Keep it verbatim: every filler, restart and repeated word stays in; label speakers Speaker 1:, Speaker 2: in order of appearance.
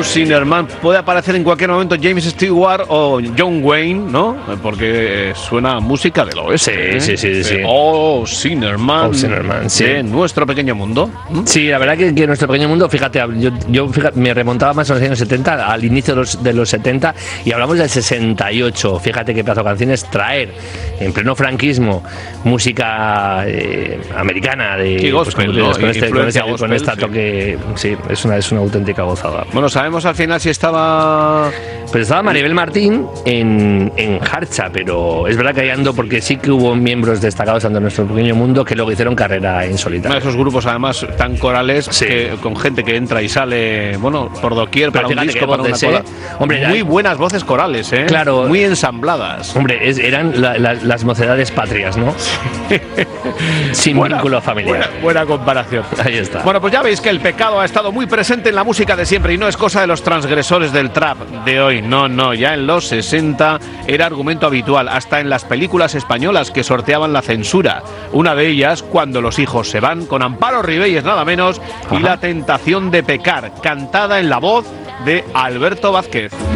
Speaker 1: Sinnerman. Puede aparecer en cualquier momento James Stewart o John Wayne, ¿no? Porque suena música del oeste.
Speaker 2: Sí, sí, sí, sí.
Speaker 1: Oh, Sinnerman.
Speaker 2: Oh, Sinnerman, sí.
Speaker 1: De Nuestro Pequeño Mundo. ¿Mm?
Speaker 2: Sí, la verdad que, que Nuestro Pequeño Mundo, fíjate, yo, yo fíjate, me remontaba más a los años setenta, al inicio de los, de los setenta, y hablamos del sesenta y ocho. Fíjate qué pedazo de canciones traer en pleno franquismo música eh, americana de
Speaker 1: gospel,
Speaker 2: pues,
Speaker 1: ¿no?
Speaker 2: con, este, con, este,
Speaker 1: gospel,
Speaker 2: con esta
Speaker 1: sí.
Speaker 2: toque, sí, es una, es una auténtica gozada.
Speaker 1: Bueno, sabemos al final si estaba...
Speaker 2: Pues estaba Maribel Martín en, en Harcha, pero es verdad que ahí ando porque sí que hubo miembros destacados de Nuestro Pequeño Mundo que luego hicieron carrera en solitario.
Speaker 1: Esos grupos además tan corales,
Speaker 2: sí.
Speaker 1: que, con gente que entra y sale, bueno, por doquier, pero para un disco, para
Speaker 2: voces,
Speaker 1: una cola.
Speaker 2: ¿eh? Hombre,
Speaker 1: muy
Speaker 2: hay...
Speaker 1: buenas voces corales, ¿eh?
Speaker 2: Claro.
Speaker 1: Muy ensambladas.
Speaker 2: Hombre, es, eran la, la, las mocedades patrias, ¿no? Sin
Speaker 1: buena,
Speaker 2: vínculo familiar.
Speaker 1: Buena, buena comparación.
Speaker 2: Ahí está.
Speaker 1: Bueno, pues ya veis que el pecado ha estado muy presente en la música de siempre y no es cosa de los transgresores del trap de hoy. No, no, ya en los sesenta era argumento habitual, hasta en las películas españolas que sorteaban la censura. Una de ellas, Cuando los hijos se van, con Amparo Ribelles nada menos, Ajá. y La tentación de pecar, cantada en la voz de Alberto Vázquez.